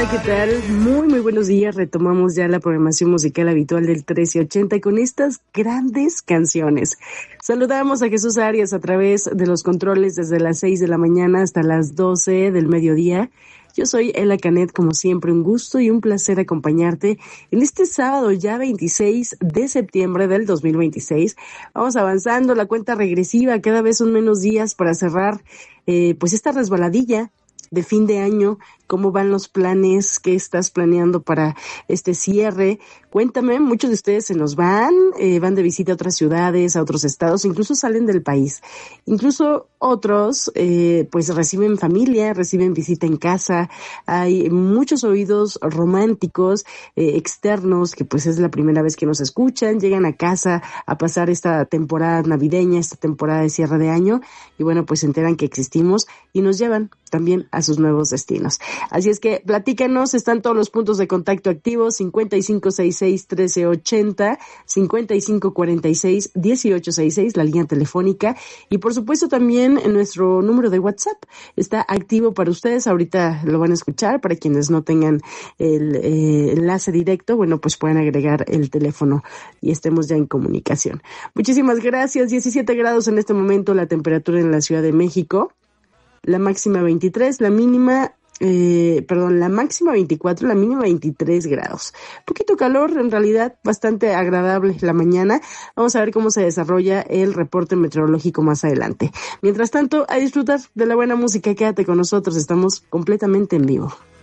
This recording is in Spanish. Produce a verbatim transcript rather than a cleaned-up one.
Hola, ¿qué tal? Muy, muy buenos días. Retomamos ya la programación musical habitual del trece ochenta con estas grandes canciones. Saludamos a Jesús Arias a través de los controles desde las seis de la mañana hasta las doce del mediodía. Yo soy Ela Canet, como siempre, un gusto y un placer acompañarte en este sábado ya veintiséis de septiembre del dos mil veintiséis. Vamos avanzando, la cuenta regresiva, cada vez son menos días para cerrar eh, pues esta resbaladilla de fin de año. ¿Cómo van los planes? ¿Qué estás planeando para este cierre? Cuéntame, muchos de ustedes se nos van, eh, van de visita a otras ciudades, a otros estados, incluso salen del país. Incluso otros, eh, pues reciben familia, reciben visita en casa. Hay muchos oídos románticos, eh, externos, que pues es la primera vez que nos escuchan, llegan a casa a pasar esta temporada navideña, esta temporada de cierre de año, y bueno, pues se enteran que existimos y nos llevan también a sus nuevos destinos. Así es que platícanos, están todos los puntos de contacto activos: cincuenta y cinco sesenta y seis, trece ochenta, cincuenta y cinco cuarenta y seis, dieciocho sesenta y seis, la línea telefónica, y por supuesto también nuestro número de WhatsApp está activo para ustedes. Ahorita lo van a escuchar. Para quienes no tengan el eh, enlace directo, bueno, pues pueden agregar el teléfono y estemos ya en comunicación. Muchísimas gracias. diecisiete grados en este momento la temperatura en la Ciudad de México. La máxima veintitrés, la mínima, eh, perdón, la máxima veinticuatro, la mínima veintitrés grados. Poquito calor, en realidad bastante agradable la mañana. Vamos a ver cómo se desarrolla el reporte meteorológico más adelante. Mientras tanto, a disfrutar de la buena música. Quédate con nosotros, estamos completamente en vivo.